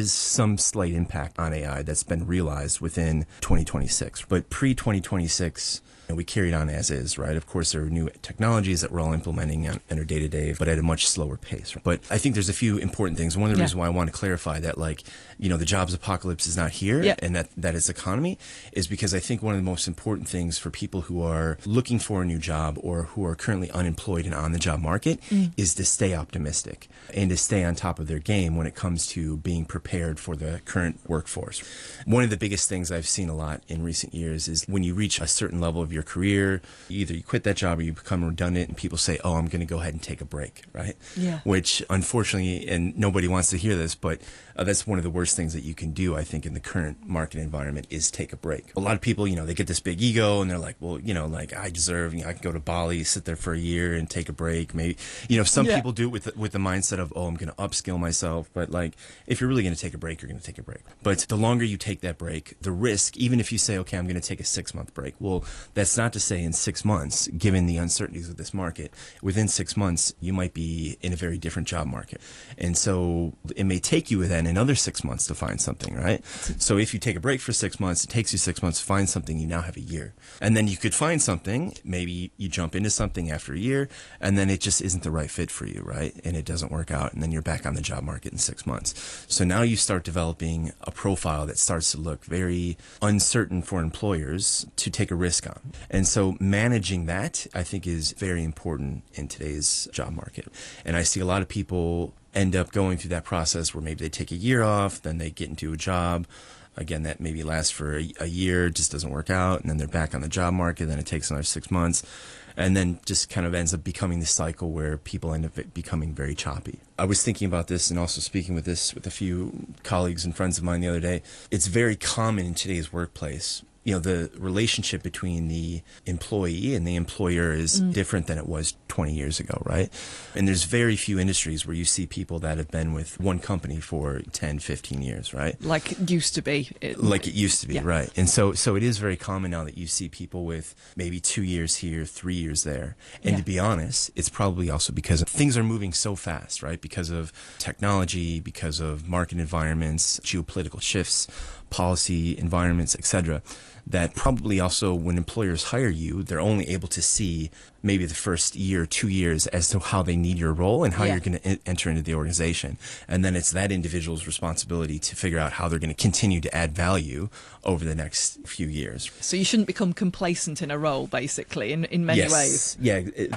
is some slight impact on AI that's been realized within 2026. But pre-2026, we carried on as is, right? Of course, there are new technologies that we're all implementing in our day-to-day, but at a much slower pace. But I think there's a few important things. One of the reasons why I want to clarify that, the jobs apocalypse is not here and that is economy is because I think one of the most important things for people who are looking for a new job or who are currently unemployed and on the job market is to stay optimistic and to stay on top of their game when it comes to being prepared for the current workforce. One of the biggest things I've seen a lot in recent years is when you reach a certain level of your career, either you quit that job or you become redundant and people say, oh, I'm going to go ahead and take a break, right? Yeah. Which unfortunately, and nobody wants to hear this, but that's one of the worst things that you can do, I think, in the current market environment is take a break. A lot of people, they get this big ego and they're like, well, I deserve, I can go to Bali, sit there for a year and take a break. Maybe, some people do it with the mindset of, oh, I'm going to upskill myself. But if you're really going to take a break, you're going to take a break. But the longer you take that break, the risk, even if you say, okay, I'm going to take a 6-month break. Well, that's not to say in 6 months, given the uncertainties of this market, within 6 months, you might be in a very different job market. And so it may take you then another 6 months to find something, right? So if you take a break for 6 months, it takes you 6 months to find something, you now have a year. And then you could find something, maybe you jump into something after a year, and then it just isn't the right fit for you, right? And it doesn't work out, and then you're back on the job market in 6 months. So now you start developing a profile that starts to look very uncertain for employers to take a risk on. And so managing that, I think, is very important in today's job market. And I see a lot of people end up going through that process where maybe they take a year off, then they get into a job. Again, that maybe lasts for a year, just doesn't work out, and then they're back on the job market, then it takes another 6 months, and then just kind of ends up becoming this cycle where people end up becoming very choppy. I was thinking about this and also speaking with a few colleagues and friends of mine the other day. It's very common in today's workplace. The relationship between the employee and the employer is different than it was 20 years ago, right? And there's very few industries where you see people that have been with one company for 10, 15 years, right? Like it used to be. Like it used to be, right. And so it is very common now that you see people with maybe 2 years here, 3 years there. And to be honest, it's probably also because things are moving so fast, right? Because of technology, because of market environments, geopolitical shifts, policy environments, etc., that probably also when employers hire you, they're only able to see maybe the first year, 2 years as to how they need your role and how you're going to enter into the organization. And then it's that individual's responsibility to figure out how they're going to continue to add value over the next few years. So you shouldn't become complacent in a role, basically, in many ways. Yeah,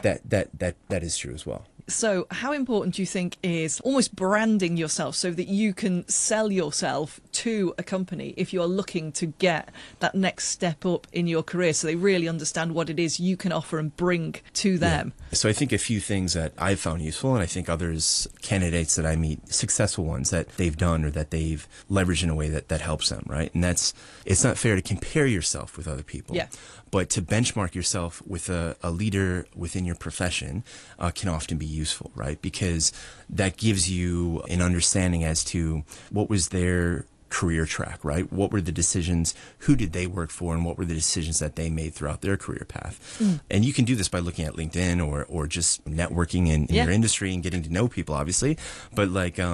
that is true as well. So how important do you think is almost branding yourself so that you can sell yourself to a company if you're looking to get that next step up in your career so they really understand what it is you can offer and bring to them? Yeah. So I think a few things that I've found useful, and I think others, candidates that I meet, successful ones that they've done or that they've leveraged in a way that helps them, right? And it's not fair to compare yourself with other people. But to benchmark yourself with a leader within your profession can often be useful, right? Because that gives you an understanding as to what was their career track, right? What were the decisions? Who did they work for? And what were the decisions that they made throughout their career path? And you can do this by looking at LinkedIn or just networking in your industry and getting to know people, obviously. But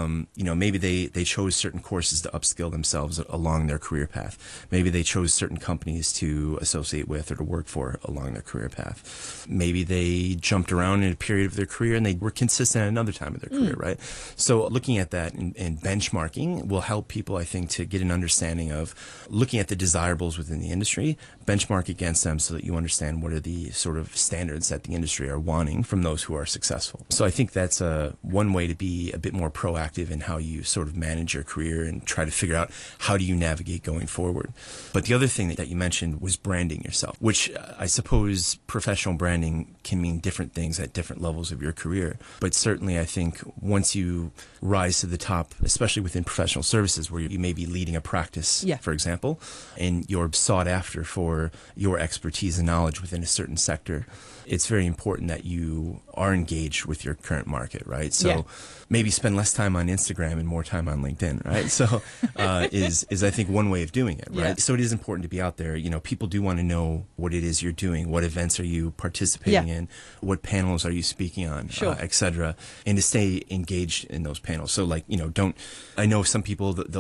maybe they chose certain courses to upskill themselves along their career path. Maybe they chose certain companies to associate with or to work for along their career path. Maybe they jumped around in a period of their career and they were consistent at another time of their career, right? So looking at that and benchmarking will help people, I think, to get an understanding of looking at the desirables within the industry, benchmark against them so that you understand what are the sort of standards that the industry are wanting from those who are successful. So I think that's one way to be a bit more proactive in how you sort of manage your career and try to figure out how do you navigate going forward. But the other thing that you mentioned was branding yourself, which I suppose professional branding can mean different things at different levels of your career. But certainly I think once you rise to the top, especially within professional services where you may be leading a practice, for example, and you're sought after for your expertise and knowledge within a certain sector, it's very important that you are engaged with your current market, right? So maybe spend less time on Instagram and more time on LinkedIn, right? So is I think one way of doing it, right? So it is important to be out there. People do want to know what it is you're doing, what events are you participating in, what panels are you speaking on, et cetera, and to stay engaged in those panels. So I know some people,